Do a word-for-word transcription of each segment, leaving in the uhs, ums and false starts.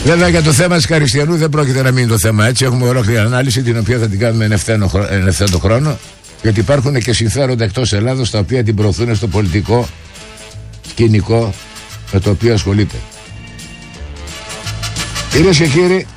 Βέβαια για το θέμα της Καριστιανού δεν πρόκειται να μείνει το θέμα έτσι. Έχουμε ολόκληρη ανάλυση την οποία θα την κάνουμε εν ευθέτω χρόνο. Γιατί υπάρχουν και συμφέροντα εκτός Ελλάδος τα οποία την προωθούν στο πολιτικό σκηνικό με το οποίο ασχολείται. Κυρίες και κύριοι,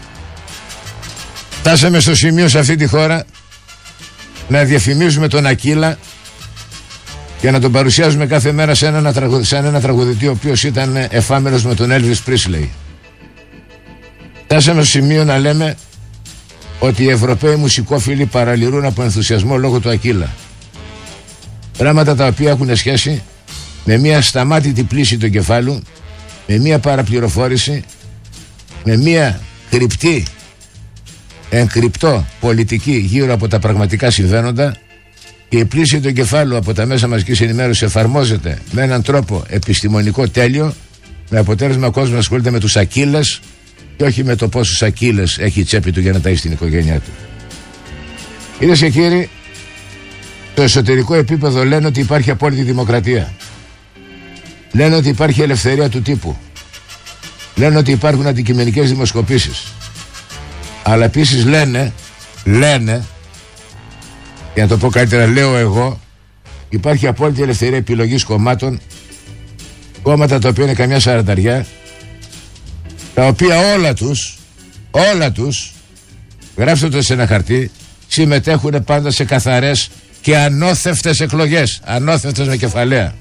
φτάσαμε στο σημείο σε αυτή τη χώρα να διαφημίζουμε τον Ακύλα και να τον παρουσιάζουμε κάθε μέρα σαν ένα, τραγουδι... σαν ένα τραγουδιτή ο οποίος ήταν εφάμενος με τον Elvis Presley. Φτάσαμε στο σημείο να λέμε ότι οι Ευρωπαίοι μουσικόφιλοι παραλυρούν από ενθουσιασμό λόγω του Ακύλα. Πράγματα τα οποία έχουν σχέση με μια σταμάτητη πλήση του εγκεφάλου, με μια παραπληροφόρηση, με μια κρυπτή, εγκρυπτό πολιτική γύρω από τα πραγματικά συμβαίνοντα, και η πλήση του εγκεφάλου από τα μέσα μαζικής ενημέρωσης εφαρμόζεται με έναν τρόπο επιστημονικό τέλειο, με αποτέλεσμα ο κόσμος ασχολείται με τους Ακύλες και όχι με το πόσους Ακύλες έχει η τσέπη του για να ταΐσει την οικογένειά του. Κυρίες και κύριοι, στο εσωτερικό επίπεδο λένε ότι υπάρχει απόλυτη δημοκρατία. Λένε ότι υπάρχει ελευθερία του τύπου. Λένε ότι υπάρχουν αντικειμενικές δημοσκοπήσεις. Αλλά επίσης λένε, λένε, για να το πω καλύτερα λέω εγώ, υπάρχει απόλυτη ελευθερία επιλογής κομμάτων, κόμματα τα οποία είναι καμιά σαρανταριά, τα οποία όλα τους, όλα τους, γράψτε το σε ένα χαρτί, συμμετέχουν πάντα σε καθαρές και ανώθευτες εκλογές, ανώθευτες με κεφαλαία.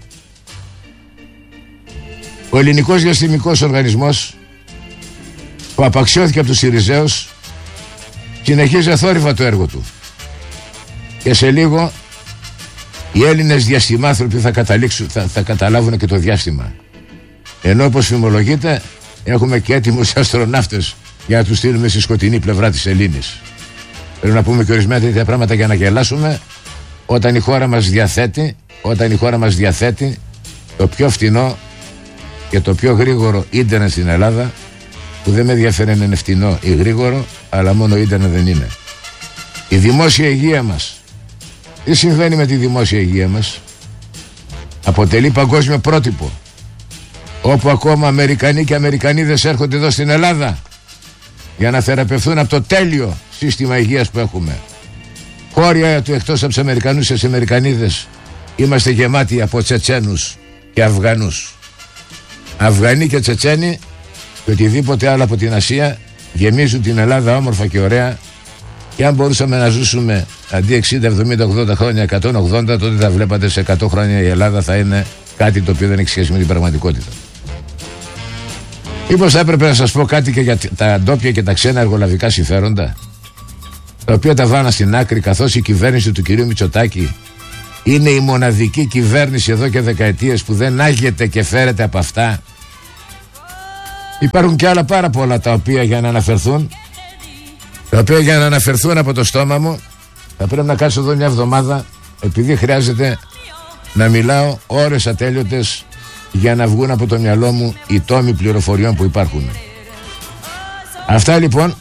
Ο Ελληνικός Διαστημικός Οργανισμός, που απαξιώθηκε από τους Συριζέους, συνεχίζει αθόρυβα το έργο του. Και σε λίγο οι Έλληνες διαστημάνθρωποι θα καταλήξουν, θα, θα καταλάβουν και το διάστημα. Ενώ όπως φημολογείται έχουμε και έτοιμους αστροναύτες για να τους στείλουμε στη σκοτεινή πλευρά της Ελλήνης. Πρέπει να πούμε και ορισμένα τέτοια πράγματα για να γελάσουμε. Όταν η χώρα μας διαθέτει, όταν η χώρα μας διαθέτει το πιο φτηνό και το πιο γρήγορο ίντερνετ στην Ελλάδα, που δεν με ενδιαφέρει να είναι φτηνό ή γρήγορο, αλλά μόνο ίντερνετ δεν είναι. Η δημόσια υγεία μας, τι συμβαίνει με τη δημόσια υγεία μας? Αποτελεί παγκόσμιο πρότυπο, όπου ακόμα Αμερικανοί και Αμερικανίδες έρχονται εδώ στην Ελλάδα για να θεραπευθούν από το τέλειο σύστημα υγείας που έχουμε. Χώρια του εκτός από τους Αμερικανούς και τις Αμερικανίδες είμαστε γεμάτοι από Τσετσένους και Αφγανούς. Αφγανοί και Τσετσένοι και οτιδήποτε άλλο από την Ασία γεμίζουν την Ελλάδα όμορφα και ωραία, και αν μπορούσαμε να ζούσουμε αντί εξήντα, εβδομήντα, ογδόντα χρόνια, εκατόν ογδόντα, τότε θα βλέπατε σε εκατό χρόνια η Ελλάδα θα είναι κάτι το οποίο δεν έχει σχέση με την πραγματικότητα. Μήπως θα έπρεπε να σας πω κάτι και για τα ντόπια και τα ξένα εργολαβικά συμφέροντα, τα οποία τα βάνα στην άκρη, καθώς η κυβέρνηση του κυρίου Μητσοτάκη είναι η μοναδική κυβέρνηση εδώ και δεκαετίες που δεν άγεται και φέρεται από αυτά. Υπάρχουν και άλλα πάρα πολλά τα οποία για να αναφερθούν, τα οποία για να αναφερθούν από το στόμα μου θα πρέπει να κάτσω εδώ μια εβδομάδα, επειδή χρειάζεται να μιλάω ώρες ατέλειωτες για να βγουν από το μυαλό μου οι τόμοι πληροφοριών που υπάρχουν. Αυτά λοιπόν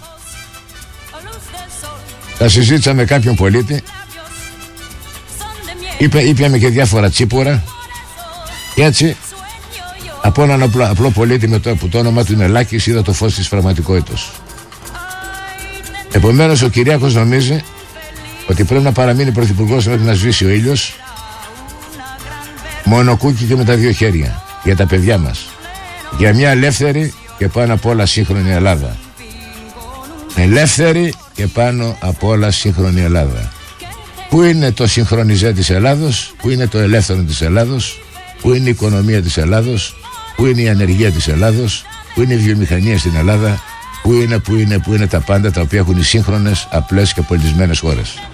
τα συζήτησα με κάποιον πολίτη, είπε, ήπιαμε και διάφορα τσίπουρα, και έτσι από έναν απλό, απλό πολίτη με το, που το όνομα του είναι Λάκης, είδα το φως της πραγματικότητας. Επομένως ο Κυριάκος νομίζει ότι πρέπει να παραμείνει πρωθυπουργός μέχρι να σβήσει ο ήλιος, μονοκούκι και με τα δύο χέρια, για τα παιδιά μας, για μια ελεύθερη και πάνω απ' όλα σύγχρονη Ελλάδα. Ελεύθερη και πάνω απ' όλα σύγχρονη Ελλάδα. Πού είναι το συγχρονιζέ της Ελλάδος, πού είναι το ελεύθερο της Ελλάδος, πού είναι η οικονομία της Ελλάδος, πού είναι η ανεργία της Ελλάδος, πού είναι η βιομηχανία στην Ελλάδα, πού είναι, πού είναι, πού είναι τα πάντα τα οποία έχουν οι σύγχρονες, απλές και πολιτισμένες χώρες.